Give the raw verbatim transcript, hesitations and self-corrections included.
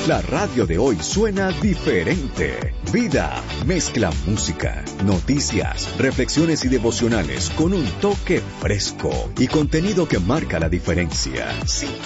La radio de hoy suena diferente. Vida mezcla música, noticias, reflexiones y devocionales con un toque fresco y contenido que marca la diferencia.